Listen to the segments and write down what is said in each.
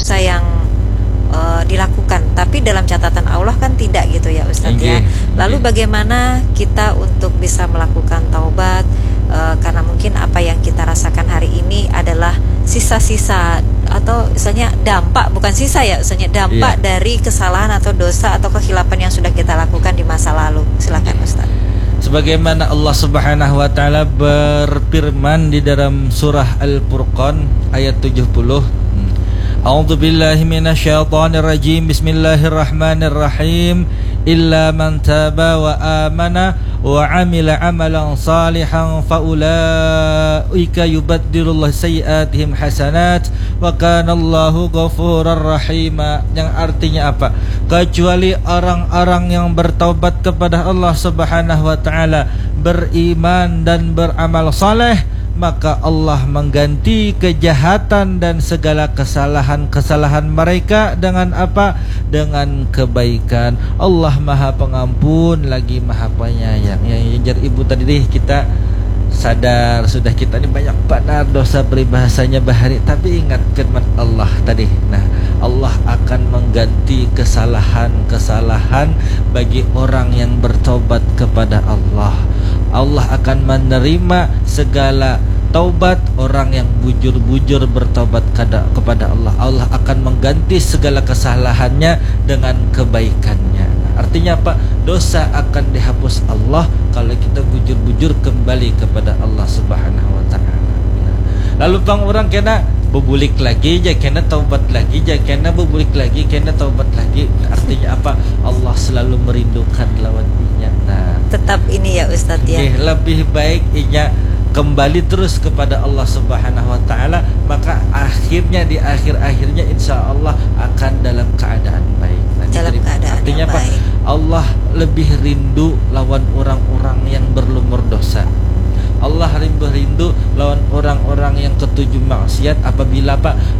dosa yang dilakukan, tapi dalam catatan Allah kan tidak gitu ya Ustadz ya. Lalu bagaimana kita untuk bisa melakukan taubat, karena mungkin apa yang kita rasakan hari ini adalah sisa-sisa atau misalnya dampak, bukan sisa ya, misalnya dampak dari kesalahan atau dosa atau kekhilafan yang sudah kita lakukan di masa lalu. Silakan Ustadz. Sebagaimana Allah Subhanahu wa taala berfirman di dalam surah Al-Furqan ayat 70. A'udzu billahi minasyaitonir rajim. Bismillahirrahmanirrahim. Illa man taba wa amana wa 'amila 'amalan salihan fa ulaika yubaddilullahu sayyi'atihim hasanat wa kana Allahu ghafurar rahima. Yang artinya apa? Kecuali orang-orang yang bertaubat kepada Allah Subhanahu wa taala, beriman dan beramal saleh, maka Allah mengganti kejahatan dan segala kesalahan-kesalahan mereka dengan apa? Dengan kebaikan. Allah Maha Pengampun lagi Maha Penyayang. Yang ibu tadi deh, kita sadar sudah kita ini banyak benar dosa peribahasanya bahari, tapi ingat firman Allah tadi. Nah, Allah akan mengganti kesalahan-kesalahan bagi orang yang bertobat kepada Allah. Allah akan menerima segala taubat orang yang bujur-bujur bertobat kepada Allah. Allah akan mengganti segala kesalahannya dengan kebaikannya. Artinya apa? Dosa akan dihapus Allah kalau kita bujur-bujur kembali kepada Allah Subhanahu wa taala. Lalu pang orang kena bebulik lagi, ja kena taubat lagi, ja kena bebulik lagi, kena taubat lagi. Artinya apa? Allah selalu merindukan lawan inya. Nah, tetap ini ya Ustadz ya. Lebih baik inya kembali terus kepada Allah Subhanahu wa taala, maka akhirnya di akhir-akhirnya insyaallah akan dalam keadaan baik. Dalam keadaan artinya apa? Baik. Allah lebih rindu lawan orang-orang yang berlumur dosa. Allah rindu lawan orang-orang yang ketujuh maksiat apabila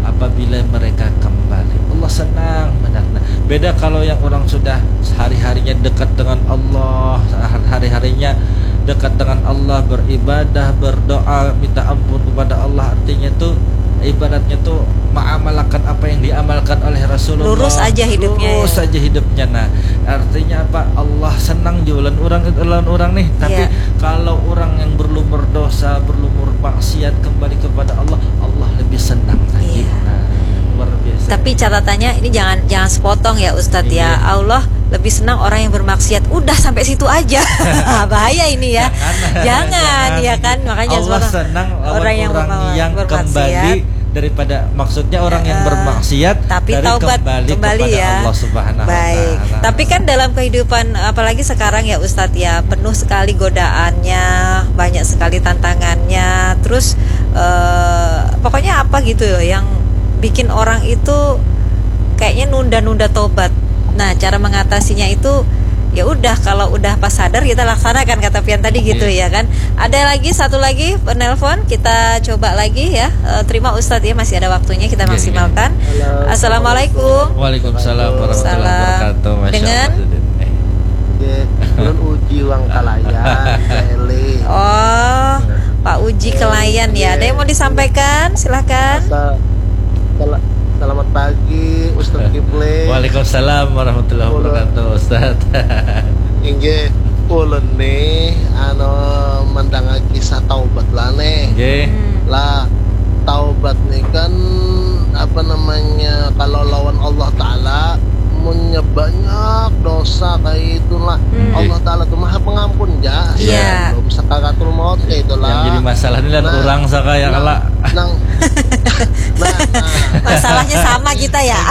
mereka kembali. Allah senang benar. Beda kalau yang orang sudah hari-harinya dekat dengan Allah, hari-harinya dekat dengan Allah, beribadah, berdoa, minta ampun kepada Allah. Artinya tuh ibaratnya tuh mengamalkan apa yang diamalkan oleh Rasulullah. Lurus aja hidupnya. Nah, artinya apa? Allah senang jualan orang nih. Tapi kalau orang yang berlumur dosa, berlumur maksiat kembali kepada Allah, Allah lebih senang lagi. Nah, luar biasa. Tapi catatannya ini jangan sepotong ya Ustadz ya. Allah lebih senang orang yang bermaksiat. Udah sampai situ aja. Bahaya ini ya. Jangan ya kan. Makanya Allah senang orang yang kembali daripada, maksudnya orang yang bermaksiat tapi taubat kembali kepada ya Allah Subhanahu wa taala. Tapi kan dalam kehidupan apalagi sekarang ya Ustadz ya, penuh sekali godaannya, banyak sekali tantangannya. Terus pokoknya apa gitu yang bikin orang itu kayaknya nunda-nunda tobat. Nah, cara mengatasinya itu ya udah, kalau udah pas sadar kita laksanakan, kata Pian tadi gitu ya kan. Ada lagi satu lagi penelpon, kita coba lagi ya. Terima Ustadz ya, masih ada waktunya, kita maksimalkan. Assalamualaikum. Waalaikumsalam warahmatullahi wabarakatuh. Dengan Uji Wang Kalayan. Oh, Pak Uji Kelayan ya. Ada yang mau disampaikan? Silahkan. Selamat pagi Ustadz Kifli. Waalaikumsalam warahmatullahi wabarakatuh Ustadz. Inge ulun nih mendengar kisah taubat lah nih. Lah taubat nih kan kalau lawan Allah Ta'ala punya banyak dosa kayak itulah. Allah Ta'ala tuh Maha Pengampun ya. Belum sakaratul maut kayak itulah. Yang jadi masalah ini dan orang sakaya kala. Masalahnya sama kita ya.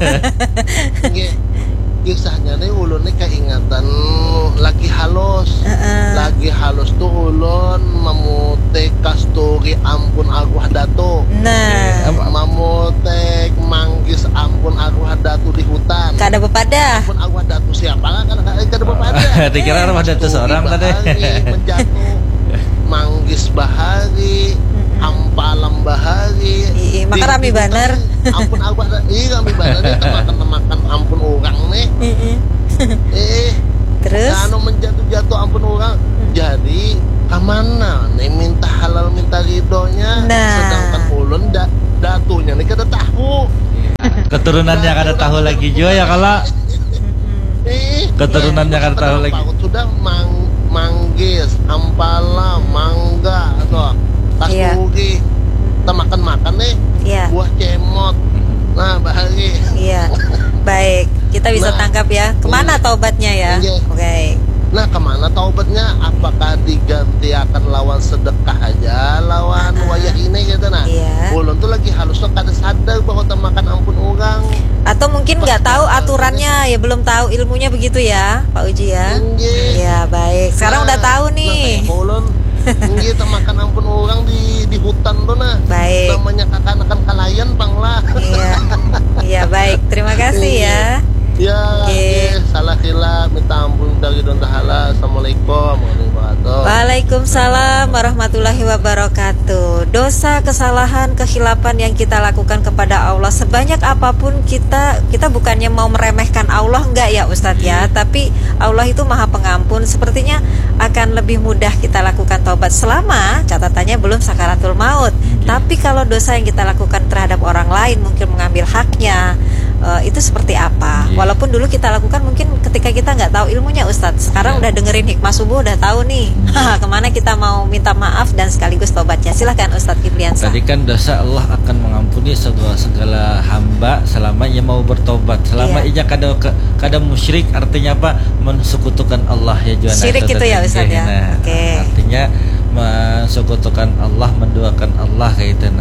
Kisahnya nih ulun nih keingatan lagi halus. Lagi halus tuh ulun memute kasturi ampun arwah datu. Nah, memute manggis ampun arwah datu di hutan. Kada bepada. Ampun arwah datu siapa kan? Kada bepada. Dikira arwah datu seorang tadi. Menjatuh manggis bahari. Ampalam bahari. Maka rami banar. Ampun arwah rami banar nih makan ampun orang nih. Terus menjatuh ampun orang. Jadi kemana nih minta halal minta ridhonya. Sedangkan ulun datunya nih kada tahu. Keturunannya kada tahu lagi juga ya kalau keturunannya kada tahu lagi. Sudah manggis, ampala, mangga atau kasturi. Kita makan nih. Buah cemot. Nah, bahagia. Iya. Baik, kita bisa tangkap ya. Kemana taubatnya ya? Oke. Nah, kemana taubatnya? Apakah diganti akan lawan sedekah aja, lawan wayah ini gitu nah? Ulun tuh lagi halus tuh kada sadar bahwa kita makan ampun orang. Atau mungkin nggak tahu aturannya ya, belum tahu ilmunya begitu ya, Pak Uji ya? Iya, baik. Sekarang udah tahu nih. Ulun kita makan ampun orang di hutan tuh nah. Baik. Namanya kakak-kakak kalayan panglah. Iya. Iya, baik. Terima kasih ya. Ya, salah khilaf, minta ampun dari Don Taala. Assalamualaikum warahmatullahi wabarakatuh. Waalaikumsalam warahmatullahi wabarakatuh. Dosa, kesalahan, kekhilafan yang kita lakukan kepada Allah, sebanyak apapun kita bukannya mau meremehkan Allah, enggak ya Ustadz ya, tapi Allah itu Maha Pengampun. Sepertinya akan lebih mudah kita lakukan taubat selama catatannya belum sakaratul maut. Tapi kalau dosa yang kita lakukan terhadap orang lain, mungkin mengambil haknya, itu seperti apa? Walaupun dulu kita lakukan mungkin ketika kita nggak tahu ilmunya Ustadz. Sekarang udah dengerin hikmah subuh, udah tahu nih kemana kita mau minta maaf dan sekaligus tobatnya. Silahkan Ustadz Kipriansa. Tadi kan dosa Allah akan mengampuni segala hamba selama ia mau bertobat. Selama ia kada musyrik, artinya apa? Mensekutukan Allah ya Juana. Syirik itu ya Ustadz ya. Artinya mensekutukan Allah, menduakan Allah kayak itu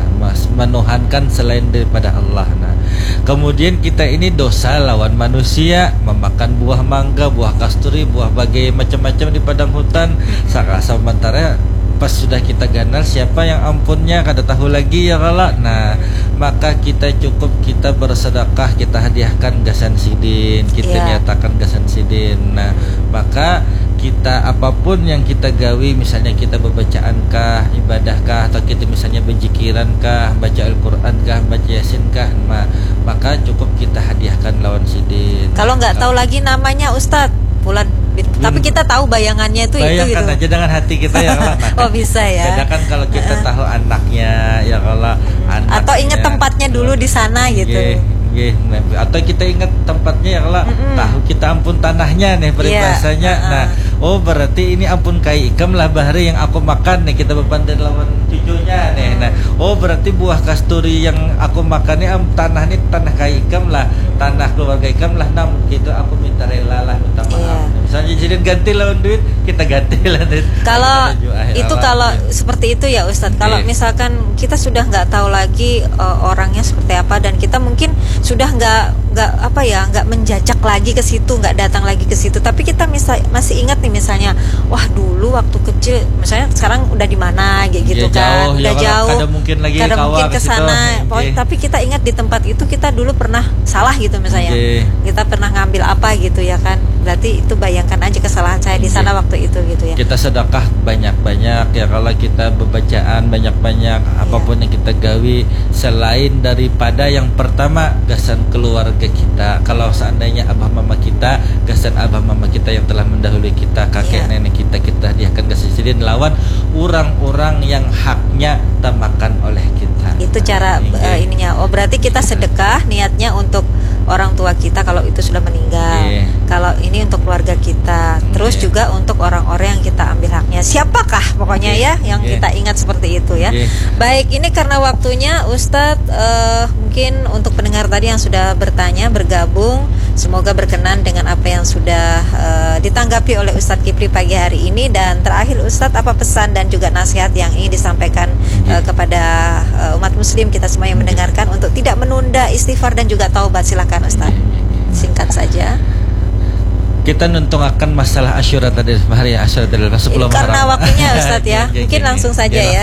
menuhankan selain daripada Allah. Nah, kemudian kita ini dosa lawan manusia, memakan buah mangga, buah kasturi, buah bagai macam-macam di padang hutan. Sementara pas sudah kita ganal siapa yang ampunnya kada tahu lagi ya kala. Nah, maka kita cukup kita bersedekah, kita hadiahkan gasan sidin, kita nyatakan gasan sidin. Nah, maka kita apapun yang kita gawi, misalnya kita berbacaankah, ibadahkah, atau kita misalnya berzikirankah, baca Al-Quran kah, baca Yasin kah, maka cukup kita hadiahkan lawan sidin. Kalau nggak tahu lagi namanya Ustadz, tapi kita tahu bayangannya itu bayangkan gitu. Aja dengan hati kita ya kalau oh bisa ya. Bedakan kalau kita tahu anaknya ya kalau anaknya, atau ingat tempatnya dulu di sana gitu. Atau kita ingat tempatnya ya kalau tahu kita ampun tanahnya nih peribahasanya. Nah, oh berarti ini ampun kai ikam lah bahari yang aku makan nih, kita bepandan lawan cucunya nih. Nah, oh berarti buah kasturi yang aku makan nih tanah nih tanah kai ikam lah, tanah keluarga ikam lah. Nah, gitu aku minta rela lah, minta maaf. Misalnya jadi ganti lawan duit, kita ganti lah duit. Kalau itu kalau seperti itu ya Ustadz. Kalau misalkan kita sudah nggak tahu lagi orangnya seperti apa, dan kita mungkin sudah nggak menjajak lagi ke situ, nggak datang lagi ke situ, tapi kita masih ingat nih misalnya, wah dulu waktu kecil misalnya, sekarang udah di mana gitu kan, udah jauh, kada mungkin ke sana, tapi kita ingat di tempat itu kita dulu pernah salah gitu misalnya, kita pernah ngambil apa gitu ya kan, berarti itu bayangkan aja kesalahan saya di sana waktu itu gitu ya. Kita sedekah banyak-banyak ya, kalau kita berbacaan banyak-banyak, apapun yang kita gawi selain daripada yang pertama gasan keluarga kita. Kalau seandainya abah mama kita, gasan abah mama kita yang telah mendahului kita, kakek nenek kita hadiahkan gasan sidin lawan orang-orang yang haknya tamakan oleh kita. Itu cara ininya. Oh berarti kita sedekah niatnya untuk orang tua kita kalau itu sudah meninggal. Kalau ini untuk keluarga kita. Terus juga untuk orang-orang yang kita ambil haknya. Siapakah pokoknya ya yang kita ingat seperti itu ya. Baik, ini karena waktunya Ustadz, mungkin untuk pendengar tadi yang sudah bertanya, bergabung, semoga berkenan dengan apa yang sudah ditanggapi oleh Ustadz Kipri pagi hari ini. Dan terakhir Ustadz, apa pesan dan juga nasihat yang ingin disampaikan kepada umat muslim kita semua yang mendengarkan untuk tidak menunda istighfar dan juga taubat? Silakan Ustadz, singkat saja. Kita nuntung akan masalah Asyura tadi, hari Asyura tadi 10 Muharram. Karena waktunya Ustadz ya, mungkin langsung saja ya.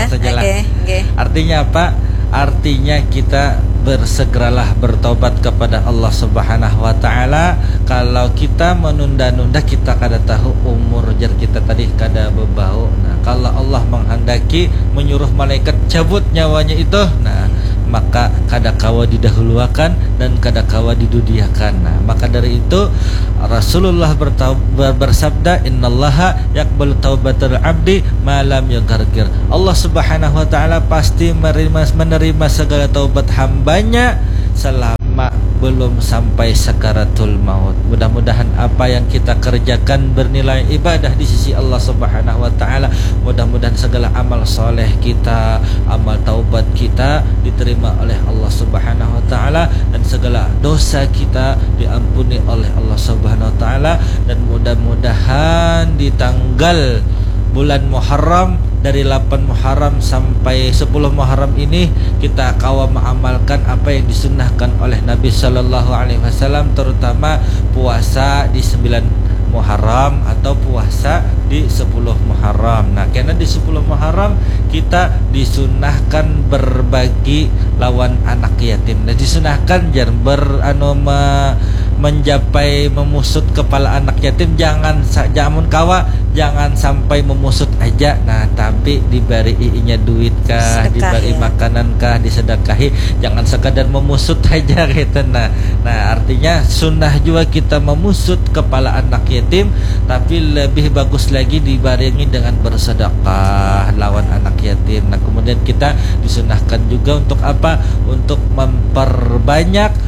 Artinya apa? Artinya kita bersegeralah bertobat kepada Allah Subhanahu wa taala. Kalau kita menunda-nunda, kita kada tahu umur jar kita tadi kada bebau. Nah, kalau Allah menghendaki menyuruh malaikat cabut nyawanya itu, nah maka kada kawa didahuluakan dan kada kawa didudiakan. Nah, maka dari itu Rasulullah bersabda, innallaha yaqbalu taubatal abdi ma lam yaghargir. Allah Subhanahu wa taala pasti menerima segala taubat hambanya selama ulama belum sampai sakaratul maut. Mudah-mudahan apa yang kita kerjakan bernilai ibadah di sisi Allah Subhanahu wa taala. Mudah-mudahan segala amal soleh kita, amal taubat kita diterima oleh Allah Subhanahu wa taala, dan segala dosa kita diampuni oleh Allah Subhanahu wa taala. Dan mudah-mudahan di tanggal bulan Muharram, dari 8 Muharram sampai 10 Muharram ini kita kawal mengamalkan apa yang disunnahkan oleh Nabi Sallallahu Alaihi Wasallam, terutama puasa di 9 Muharram atau puasa di 10 Muharram. Nah, karena di 10 Muharram kita disunahkan berbagi lawan anak yatim. Nah, disunahkan menjapai memusut kepala anak yatim, jangan kawa jangan sampai memusut aja. Nah, tapi diberi iinya duit kah, diberi makanan kah, disedekahi, jangan sekadar memusut aja gitu. Nah, artinya sunnah juga kita memusut kepala anak yatim, tapi lebih bagus lagi dibarengi dengan bersedekah lawan anak yatim. Nah, kemudian kita disunahkan juga untuk apa? Untuk memperbanyak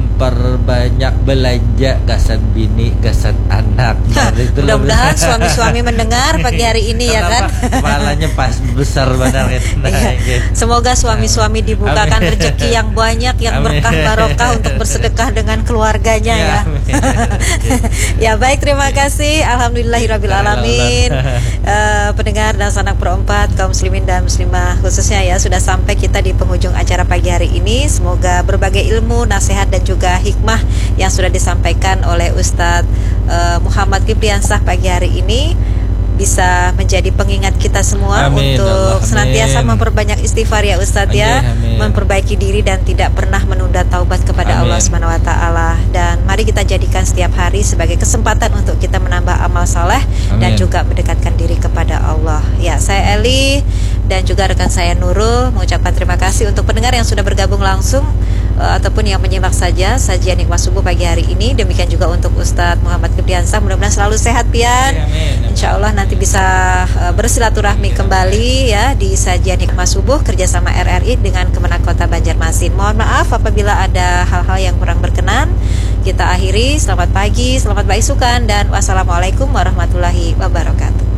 belanja gasan bini, gasan anak. Mudah-mudahan suami-suami mendengar pagi hari ini ya kan. Kepalanya pas besar benar gitu. Semoga suami-suami dibukakan rezeki yang banyak, yang berkah barokah untuk bersedekah dengan keluarganya ya. Ya baik, terima kasih. Alhamdulillahirabbil alamin. Pendengar dan sanak perempat kaum muslimin dan muslimah khususnya ya, sudah sampai kita di penghujung acara pagi hari ini. Semoga berbagai ilmu, nasihat dan juga hikmah yang sudah disampaikan oleh Ustadz Muhammad Kipriansah pagi hari ini bisa menjadi pengingat kita semua. Amin, untuk Allah, senantiasa memperbanyak istighfar ya Ustadz ya, memperbaiki diri dan tidak pernah menunda taubat kepada Allah Subhanahu wa taala. Dan mari kita jadikan setiap hari sebagai kesempatan untuk kita menambah amal saleh dan juga mendekatkan diri kepada Allah. Ya, saya Eli dan juga rekan saya Nurul mengucapkan terima kasih untuk pendengar yang sudah bergabung langsung ataupun yang menyimak saja sajian Hikmah Subuh pagi hari ini. Demikian juga untuk Ustadz Muhammad Kipriansah, mudah-mudahan selalu sehat pian. Insya Allah nanti bisa bersilaturahmi kembali ya di sajian Hikmah Subuh kerjasama RRI dengan Kemenak Kota Banjarmasin. Mohon maaf apabila ada hal-hal yang kurang berkenan. Kita akhiri, selamat pagi, selamat berisukan, dan wassalamualaikum warahmatullahi wabarakatuh.